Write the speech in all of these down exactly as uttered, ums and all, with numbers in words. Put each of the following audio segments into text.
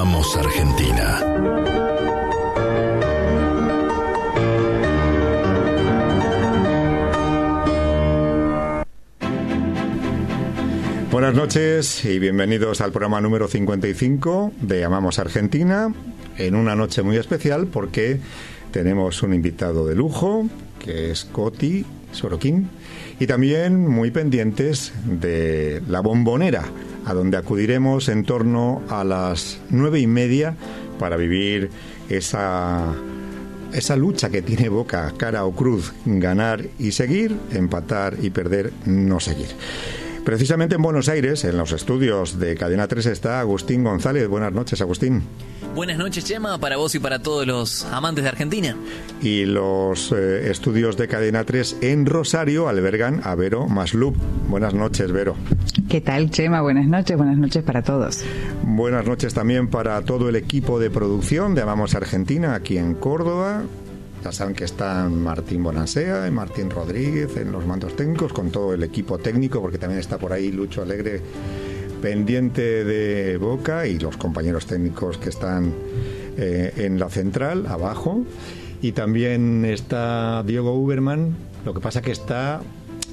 Amamos Argentina. Buenas noches y bienvenidos al programa número cincuenta y cinco de Amamos Argentina, en una noche muy especial porque tenemos un invitado de lujo, que es Coti Sorokin, y también muy pendientes de La Bombonera, a donde acudiremos en torno a las nueve y media para vivir esa, esa lucha que tiene Boca, cara o cruz, ganar y seguir, empatar y perder, no seguir. Precisamente en Buenos Aires, en los estudios de Cadena tres, está Agustín González. Buenas noches, Agustín. Buenas noches, Chema, para vos y para todos los amantes de Argentina. Y los eh, estudios de Cadena tres en Rosario albergan a Vero Maslub. Buenas noches, Vero. ¿Qué tal, Chema? Buenas noches, buenas noches para todos. Buenas noches también para todo el equipo de producción de Amamos Argentina aquí en Córdoba. Ya saben que están Martín Bonansea y Martín Rodríguez en los mandos técnicos, con todo el equipo técnico, porque también está por ahí Lucho Alegre pendiente de Boca, y los compañeros técnicos que están eh, en la central, abajo. Y también está Diego Uberman, lo que pasa que está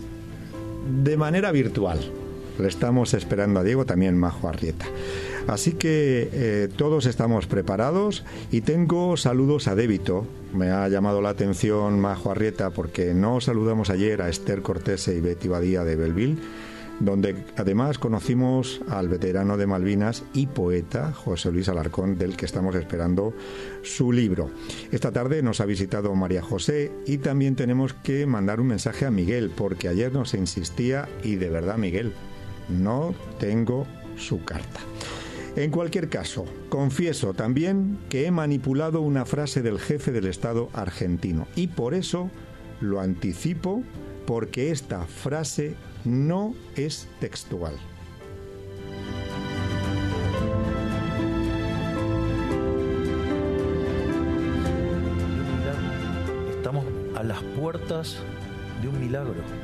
de manera virtual. Le estamos esperando a Diego, también Majo Arrieta. Así que eh, todos estamos preparados y tengo saludos a débito. Me ha llamado la atención Majo Arrieta porque no saludamos ayer a Esther Cortese y Betty Badía de Belleville, donde además conocimos al veterano de Malvinas y poeta José Luis Alarcón, del que estamos esperando su libro. Esta tarde nos ha visitado María José y también tenemos que mandar un mensaje a Miguel, porque ayer nos insistía, y de verdad, Miguel, no tengo su carta. En cualquier caso, confieso también que he manipulado una frase del jefe del Estado argentino, y por eso lo anticipo, porque esta frase no es textual. Estamos a las puertas de un milagro.